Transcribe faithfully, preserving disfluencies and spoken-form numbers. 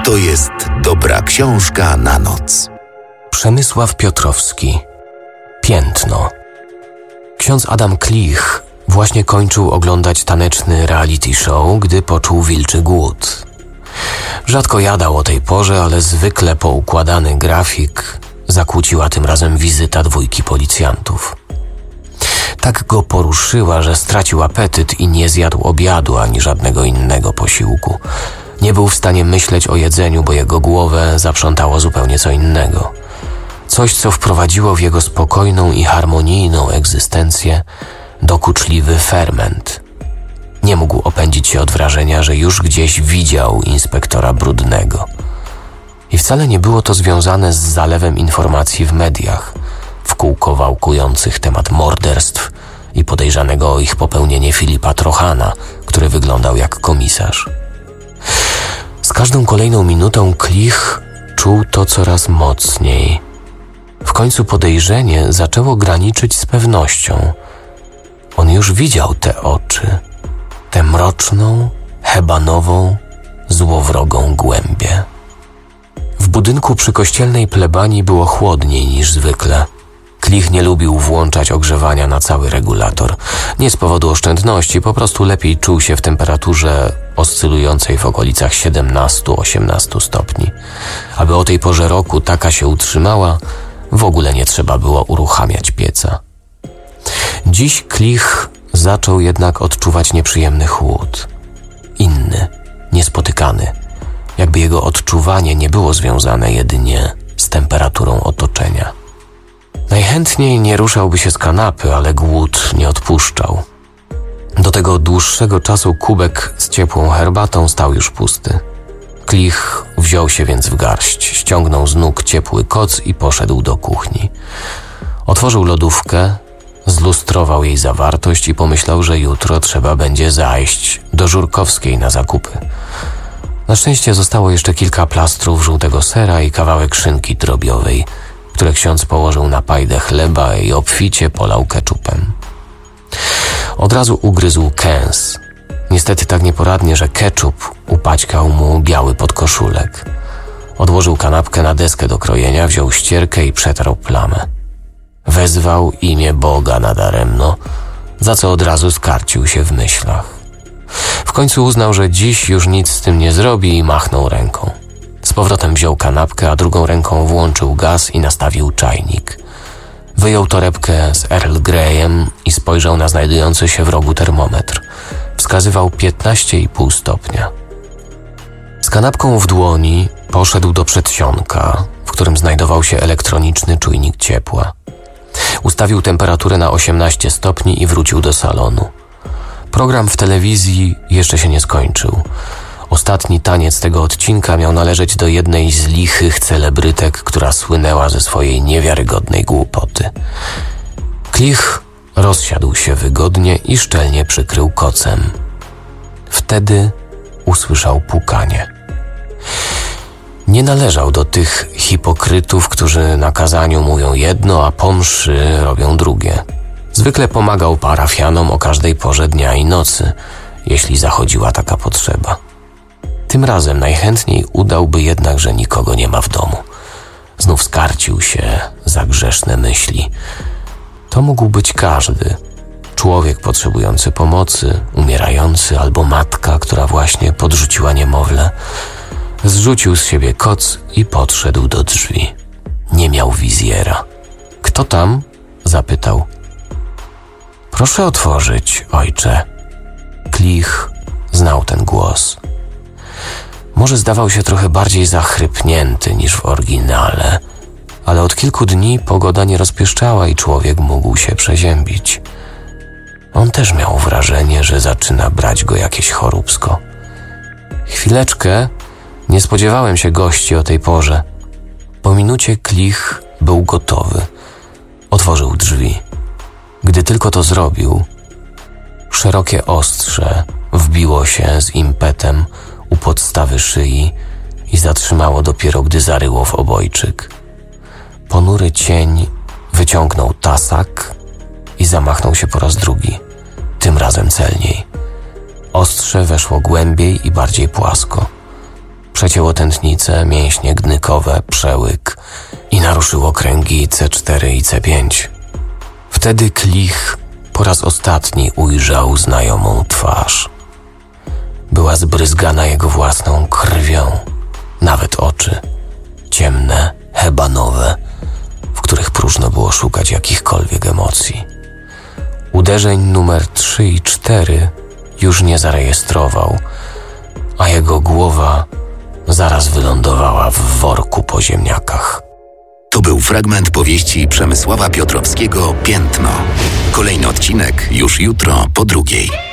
To jest dobra książka na noc. Przemysław Piotrowski. Piętno. Ksiądz Adam Klich właśnie kończył oglądać taneczny reality show, gdy poczuł wilczy głód. Rzadko jadał o tej porze, ale zwykle poukładany grafik zakłóciła tym razem wizyta dwójki policjantów. Tak go poruszyła, że stracił apetyt i nie zjadł obiadu ani żadnego innego posiłku. Nie był w stanie myśleć o jedzeniu, bo jego głowę zaprzątało zupełnie co innego. Coś, co wprowadziło w jego spokojną i harmonijną egzystencję dokuczliwy ferment. Nie mógł opędzić się od wrażenia, że już gdzieś widział inspektora Brudnego. I wcale nie było to związane z zalewem informacji w mediach, w kółko wałkujących temat morderstw i podejrzanego o ich popełnienie Filipa Trochana, który wyglądał jak komisarz. Z każdą kolejną minutą Klich czuł to coraz mocniej. W końcu podejrzenie zaczęło graniczyć z pewnością. On już widział te oczy, tę mroczną, hebanową, złowrogą głębię. W budynku przy kościelnej plebanii było chłodniej niż zwykle. Klich nie lubił włączać ogrzewania na cały regulator. Nie z powodu oszczędności, po prostu lepiej czuł się w temperaturze oscylującej w okolicach siedemnaście do osiemnastu stopni. Aby o tej porze roku taka się utrzymała, w ogóle nie trzeba było uruchamiać pieca. Dziś Klich zaczął jednak odczuwać nieprzyjemny chłód. Inny, niespotykany. Jakby jego odczuwanie nie było związane jedynie z temperaturą otoczenia. Najchętniej nie ruszałby się z kanapy, ale głód nie odpuszczał. Do tego dłuższego czasu kubek z ciepłą herbatą stał już pusty. Klich wziął się więc w garść, ściągnął z nóg ciepły koc i poszedł do kuchni. Otworzył lodówkę, zlustrował jej zawartość i pomyślał, że jutro trzeba będzie zajść do Żurkowskiej na zakupy. Na szczęście zostało jeszcze kilka plastrów żółtego sera i kawałek szynki drobiowej, które ksiądz położył na pajdę chleba i obficie polał keczupem. Od razu ugryzł kęs. Niestety tak nieporadnie, że keczup upaćkał mu biały podkoszulek. Odłożył kanapkę na deskę do krojenia, wziął ścierkę i przetarł plamę. Wezwał imię Boga nadaremno, za co od razu skarcił się w myślach. W końcu uznał, że dziś już nic z tym nie zrobi i machnął ręką. Z powrotem wziął kanapkę, a drugą ręką włączył gaz i nastawił czajnik. Wyjął torebkę z Earl Greyem i spojrzał na znajdujący się w rogu termometr. Wskazywał piętnaście i pół stopnia. Z kanapką w dłoni poszedł do przedsionka, w którym znajdował się elektroniczny czujnik ciepła. Ustawił temperaturę na osiemnaście stopni i wrócił do salonu. Program w telewizji jeszcze się nie skończył. Ostatni taniec tego odcinka miał należeć do jednej z lichych celebrytek, która słynęła ze swojej niewiarygodnej głupoty. Klich rozsiadł się wygodnie i szczelnie przykrył kocem. Wtedy usłyszał pukanie. Nie należał do tych hipokrytów, którzy na kazaniu mówią jedno, a po mszy robią drugie. Zwykle pomagał parafianom o każdej porze dnia i nocy, jeśli zachodziła taka potrzeba. Tym razem najchętniej udałby jednak, że nikogo nie ma w domu. Znów skarcił się za grzeszne myśli. To mógł być każdy. Człowiek potrzebujący pomocy, umierający albo matka, która właśnie podrzuciła niemowlę. Zrzucił z siebie koc i podszedł do drzwi. Nie miał wizjera. Kto tam? Zapytał. Proszę otworzyć, ojcze. Klich znał ten głos. Może zdawał się trochę bardziej zachrypnięty niż w oryginale, ale od kilku dni pogoda nie rozpieszczała i człowiek mógł się przeziębić. On też miał wrażenie, że zaczyna brać go jakieś choróbsko. Chwileczkę, nie spodziewałem się gości o tej porze. Po minucie Klich był gotowy. Otworzył drzwi. Gdy tylko to zrobił, szerokie ostrze wbiło się z impetem u podstawy szyi i zatrzymało dopiero, gdy zaryło w obojczyk. Ponury cień wyciągnął tasak i zamachnął się po raz drugi, tym razem celniej. Ostrze weszło głębiej i bardziej płasko. przecięło tętnice, mięśnie gnykowe, przełyk i naruszyło kręgi C cztery i C pięć. Wtedy Klich po raz ostatni ujrzał znajomą twarz. Była zbryzgana jego własną krwią, nawet oczy, ciemne, hebanowe, w których próżno było szukać jakichkolwiek emocji. Uderzeń numer trzy i cztery już nie zarejestrował, a jego głowa zaraz wylądowała w worku po ziemniakach. To był fragment powieści Przemysława Piotrowskiego Piętno. Kolejny odcinek już jutro po drugiej.